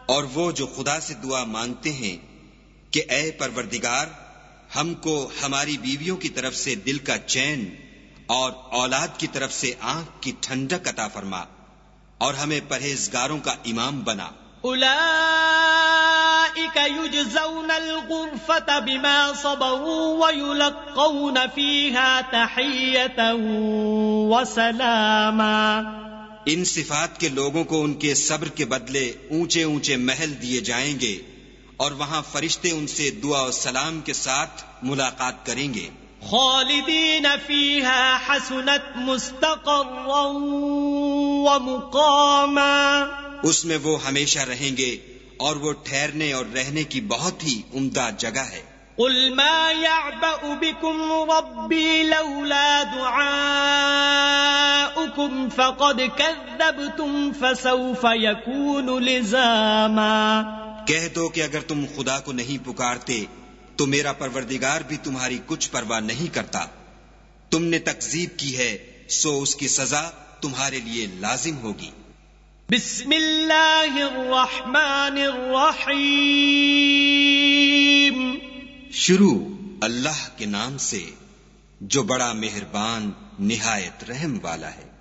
اور وہ جو خدا سے دعا مانگتے ہیں کہ اے پروردگار ہم کو ہماری بیویوں کی طرف سے دل کا چین اور اولاد کی طرف سے آنکھ کی ٹھنڈک عطا فرما اور ہمیں پرہیزگاروں کا امام بنا. اولئک یجزون الغرفة بما صبروا ویلقون فیہا تحیۃ وسلاما. ان صفات کے لوگوں کو ان کے صبر کے بدلے اونچے اونچے محل دیے جائیں گے اور وہاں فرشتے ان سے دعا و سلام کے ساتھ ملاقات کریں گے. خالدین فیہا حسنت مستقرا ومقاما. اس میں وہ ہمیشہ رہیں گے اور وہ ٹھہرنے اور رہنے کی بہت ہی عمدہ جگہ ہے. قل ما يعبأ بكم ربي لولا دعاؤكم فقد كذبتم فسوف يكون لزاما. کہہ دو کہ اگر تم خدا کو نہیں پکارتے تو میرا پروردگار بھی تمہاری کچھ پرواہ نہیں کرتا. تم نے تکذیب کی ہے سو اس کی سزا تمہارے لیے لازم ہوگی. بسم اللہ الرحمن الرحیم. شروع اللہ کے نام سے جو بڑا مہربان نہایت رحم والا ہے.